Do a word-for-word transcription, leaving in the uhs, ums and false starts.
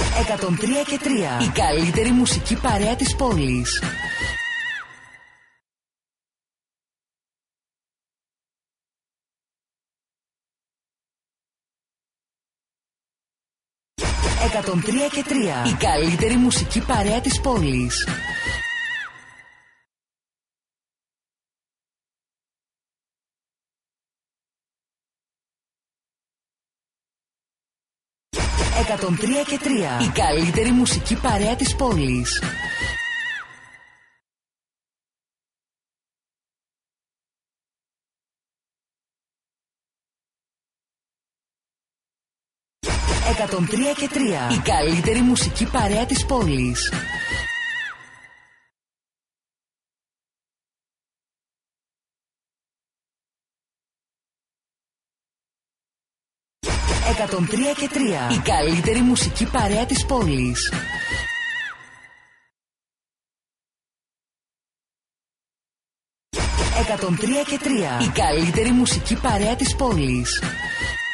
εκατόν τρία και τρία. Η καλύτερη μουσική παρέα της πόλης. εκατόν τρία και τρία. Η καλύτερη μουσική παρέα της πόλης. εκατόν τρία και τρία. Η καλύτερη μουσική παρέα της πόλης. εκατόν τρία και τρία. Η καλύτερη μουσική παρέα της πόλης. εκατόν τρία και τρία. Η καλύτερη μουσική παρέα της πόλης. εκατόν τρία και τρία. Η καλύτερη μουσική παρέα της πόλης.